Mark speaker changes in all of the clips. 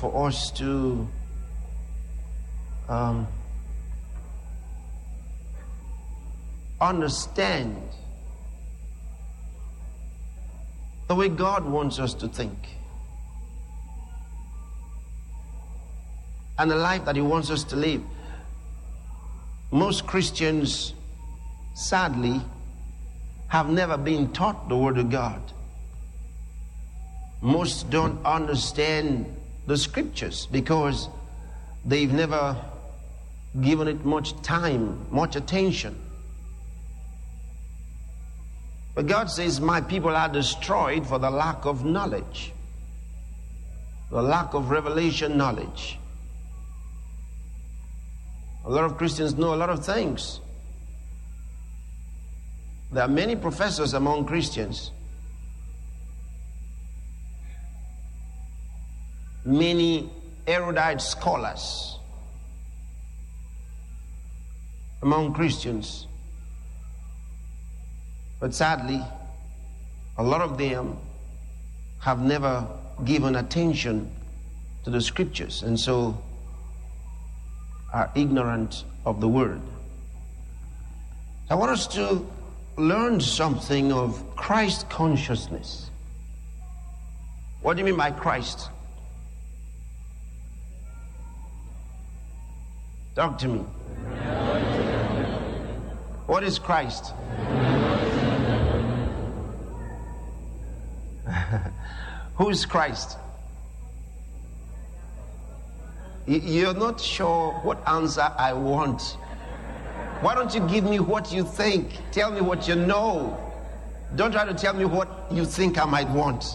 Speaker 1: for us to understand the way God wants us to think and the life that He wants us to live. Most Christians, sadly, have never been taught the Word of God. Most don't understand the Scriptures because they've never given it much time, much attention. But God says, my people are destroyed for the lack of knowledge, the lack of revelation knowledge. A lot of Christians know a lot of things. There are many professors among Christians, many erudite scholars among Christians. But sadly, a lot of them have never given attention to the Scriptures and so are ignorant of the Word. I want us to learn something of Christ consciousness. What do you mean by Christ? Talk to me. What is Christ? Who is Christ? You're not sure what answer I want. Why don't you give me what you think? Tell me what you know. Don't try to tell me what you think I might want.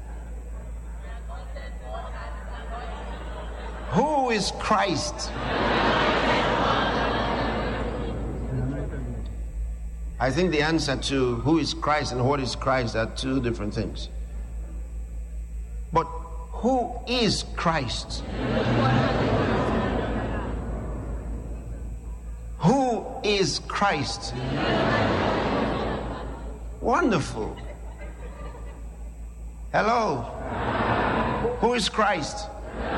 Speaker 1: Who is Christ? I think the answer to who is Christ and what is Christ are two different things. But who is Christ? Who is Christ? Wonderful. Hello. Who is Christ?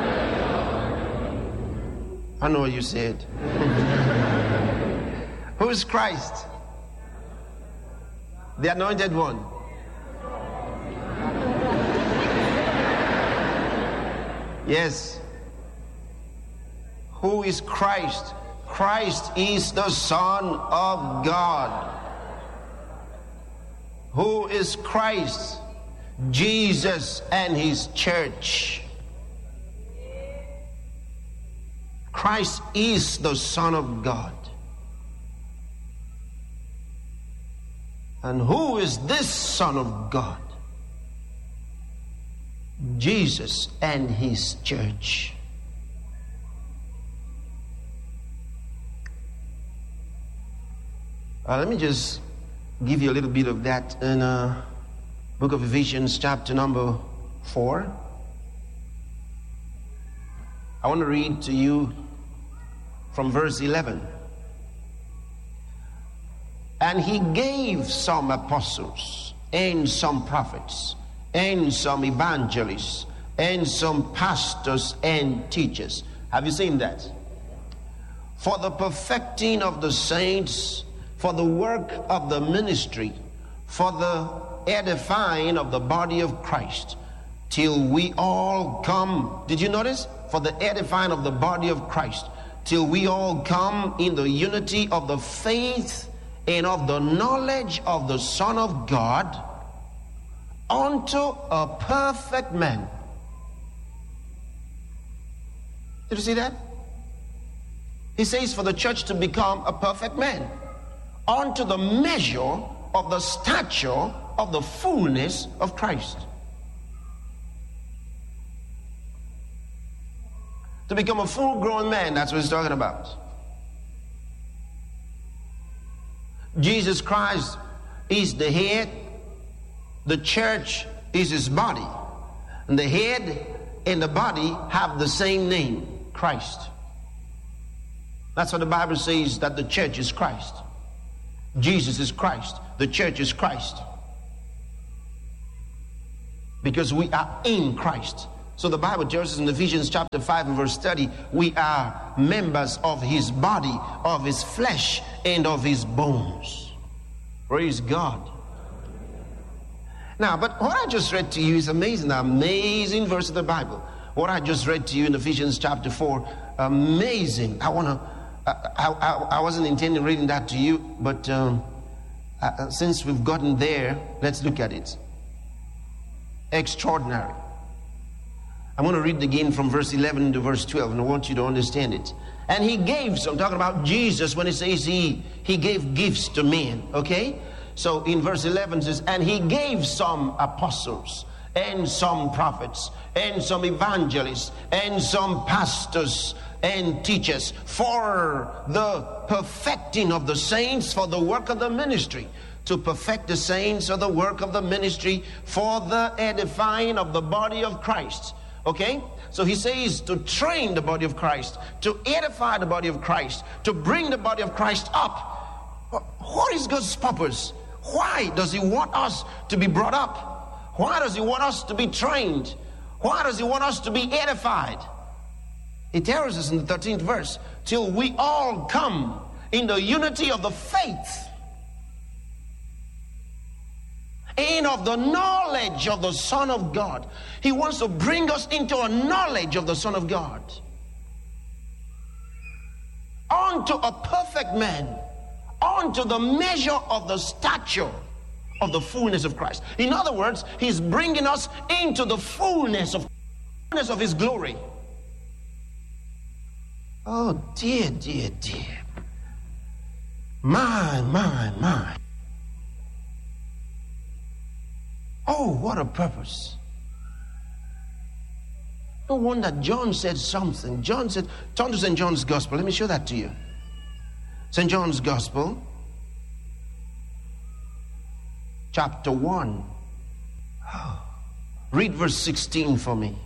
Speaker 1: I know what you said. Who is Christ? The Anointed One. Yes. Who is Christ? Christ is the Son of God. Who is Christ? Jesus and His church. Christ is the Son of God. And who is this Son of God? Jesus and His church. Let me just give you a little bit of that in book of Ephesians chapter number 4. I want to read to you from verse 11. And He gave some apostles and some prophets and some evangelists and some pastors and teachers. Have you seen that? For the perfecting of the saints, for the work of the ministry, for the edifying of the body of Christ, till we all come. Did you notice? For the edifying of the body of Christ, till we all come in the unity of the faith and of the knowledge of the Son of God, unto a perfect man. Did you see that? He says for the church to become a perfect man, unto the measure of the stature of the fullness of Christ. To become a full-grown man, that's what he's talking about. Jesus Christ is the head, the church is His body, and the head and the body have the same name, Christ. That's what the Bible says, that the church is Christ. Jesus is Christ. The church is Christ. Because we are in Christ. So the Bible tells us in Ephesians chapter 5 and verse 30, we are members of his body, of his flesh, and of his bones. Praise God. Now, but what I just read to you is amazing, amazing verse of the Bible. What I just read to you in Ephesians chapter 4, amazing. I wasn't intending reading that to you, but since we've gotten there, let's look at it. Extraordinary. I'm going to read again from verse 11 to verse 12, and I want you to understand it. And he gave some, talking about Jesus when it says he gave gifts to men, okay? So in verse 11 it says, and he gave some apostles, and some prophets, and some evangelists, and some pastors and teachers, for the perfecting of the saints, for the work of the ministry, to perfect the saints of the work of the ministry, for the edifying of the body of Christ. Okay? So he says to train the body of Christ, to edify the body of Christ, to bring the body of Christ up. What is God's purpose? Why does he want us to be brought up? Why does he want us to be trained? Why does he want us to be edified? He tells us in the 13th verse, till we all come in the unity of the faith and of the knowledge of the Son of God. He wants to bring us into a knowledge of the Son of God, unto a perfect man, unto the measure of the stature of the fullness of Christ. In other words, he's bringing us into the fullness of his glory. Oh dear, dear, dear. My. Oh, what a purpose. No wonder John said something. John said, turn to St. John's Gospel. Let me show that to you. St. John's Gospel, chapter 1. Read verse 16 for me.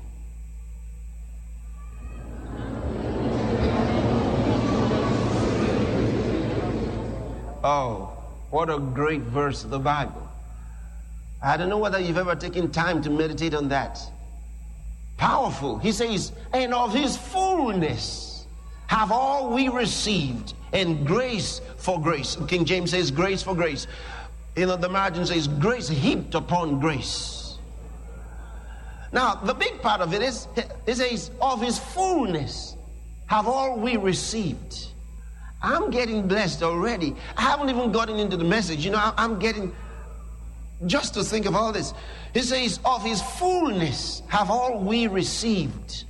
Speaker 1: Oh, what a great verse of the Bible. I don't know whether you've ever taken time to meditate on that. Powerful. He says, and of his fullness have all we received, and grace for grace. King James says grace for grace. The margin says grace heaped upon grace. Now, the big part of it is, it says, of his fullness have all we received. I'm getting blessed already. I haven't even gotten into the message. I'm getting... Just to think of all this. He says, of his fullness have all we received.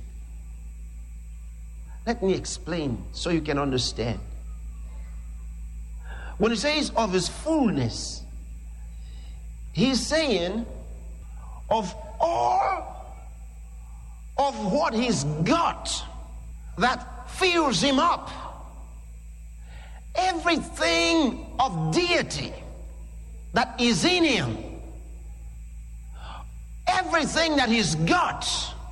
Speaker 1: Let me explain so you can understand. When he says of his fullness, he's saying of all of what he's got that fills him up. Everything of deity that is in him, everything that he's got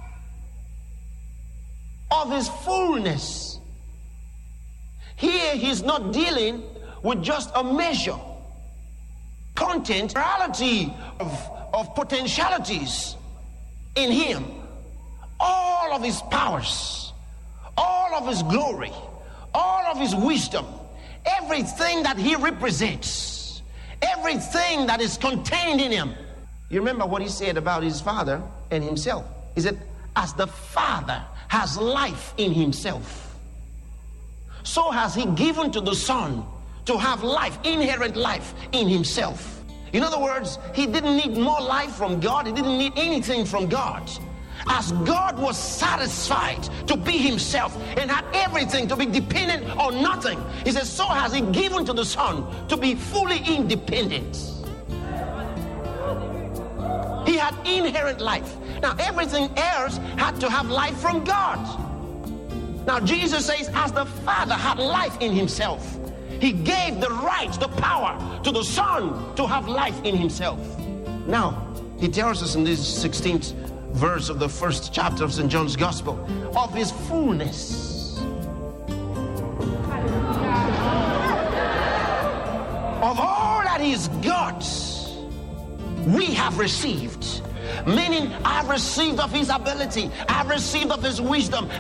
Speaker 1: of his fullness. Here he's not dealing with just a measure, content, reality of potentialities in him. All of his powers, all of his glory, all of his wisdom, everything that he represents, everything that is contained in him. You remember what he said about his Father and himself. He said, as the Father has life in himself, so has he given to the Son to have life, inherent life in himself. In other words, he didn't need more life from God. He didn't need anything from God. As God was satisfied to be himself and had everything to be dependent on nothing, he says, so has he given to the Son to be fully independent. He had inherent life. Now everything else had to have life from God. Now Jesus says, as the Father had life in himself, he gave the right, the power to the Son to have life in himself. Now he tells us in this 16th verse of the first chapter of St. John's Gospel, of his fullness, of all that he's got, we have received. Meaning, I've received of his ability, I've received of his wisdom,